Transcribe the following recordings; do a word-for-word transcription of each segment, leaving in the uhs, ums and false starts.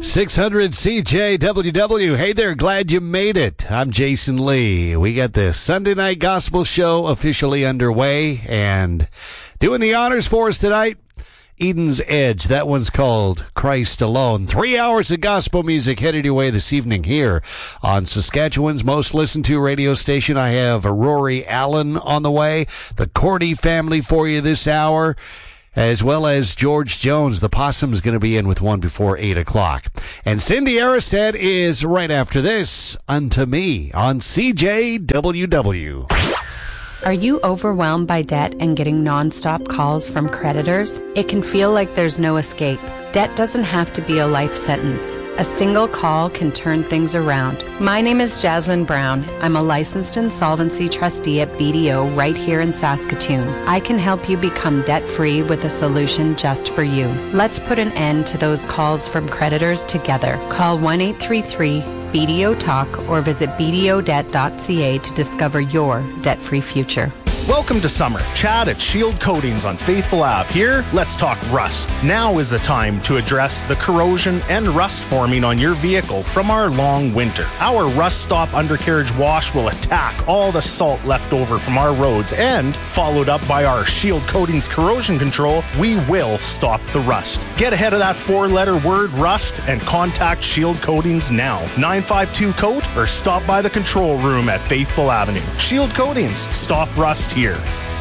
six hundred C J W W. Hey there, glad you made it. I'm Jason Lee. We got the Sunday Night Gospel Show officially underway, and doing the honors for us tonight, Eden's Edge. That one's called Christ Alone. Three hours of gospel music headed your way this evening here on Saskatchewan's most listened to radio station. I have Rory Allen on the way, the Cordy family for you this hour, as well as George Jones. The Possum's going to be in with one before eight o'clock. And Cindy Aristad is right after this, Unto Me, on C J W W. Are you overwhelmed by debt and getting nonstop calls from creditors? It can feel like there's no escape. Debt doesn't have to be a life sentence. A single call can turn things around. My name is Jasmine Brown. I'm a licensed insolvency trustee at B D O right here in Saskatoon. I can help you become debt-free with a solution just for you. Let's put an end to those calls from creditors together. Call one eight three three B D O Talk or visit b d o debt dot c a to discover your debt-free future. Welcome to summer. Chad at Shield Coatings on Faithful Avenue. Here, let's talk rust. Now is the time to address the corrosion and rust forming on your vehicle from our long winter. Our Rust Stop undercarriage wash will attack all the salt left over from our roads, and followed up by our Shield Coatings corrosion control, we will stop the rust. Get ahead of that four-letter word rust and contact Shield Coatings now. nine five two coat or stop by the control room at Faithful Avenue. Shield Coatings. Stop rust here.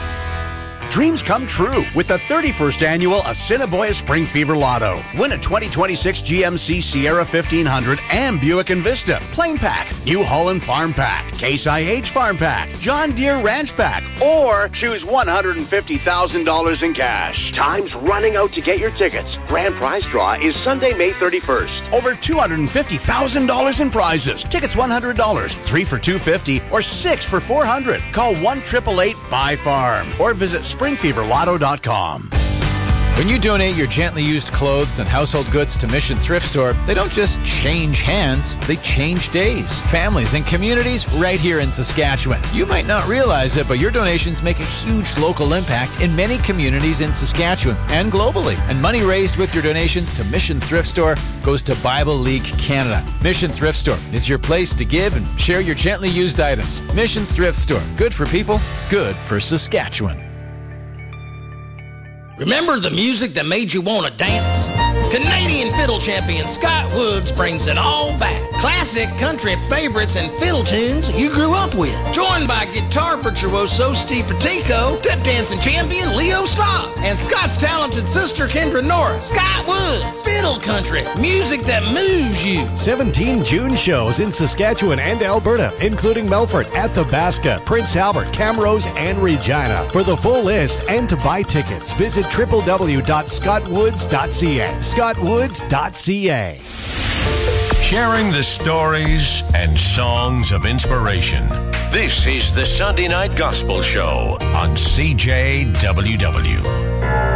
Dreams come true with the thirty-first annual Assiniboia Spring Fever Lotto. Win a twenty twenty-six G M C Sierra fifteen hundred and Buick Envista Plain Pack, New Holland Farm Pack, Case I H Farm Pack, John Deere Ranch Pack, or choose one hundred fifty thousand dollars in cash. Time's running out to get your tickets. Grand prize draw is Sunday, May thirty-first. Over two hundred fifty thousand dollars in prizes. Tickets one hundred dollars, three for two hundred fifty dollars, or six for four hundred dollars. Call one eight eight eight buy farm or visit spring fever lotto dot com. When you donate your gently used clothes and household goods to Mission Thrift Store, they don't just change hands, they change days, families, and communities right here in Saskatchewan. You might not realize it, but your donations make a huge local impact in many communities in Saskatchewan and globally. And money raised with your donations to Mission Thrift Store goes to Bible League Canada. Mission Thrift Store is your place to give and share your gently used items. Mission Thrift Store. Good for people, good for Saskatchewan. Remember the music that made you want to dance? Canadian fiddle champion Scott Woods brings it all back. Classic country favorites and fiddle tunes you grew up with. Joined by guitar virtuoso Steve Petico, step dancing champion Leo Stock, and Scott's talented sister Kendra Norris. Scott Woods, fiddle country, music that moves you. seventeen June shows in Saskatchewan and Alberta, including Melfort, Athabasca, Prince Albert, Camrose, and Regina. For the full list and to buy tickets, visit w w w dot scott woods dot c a. scott woods dot c a. Sharing the stories and songs of inspiration. This is the Sunday Night Gospel Show on C J W W.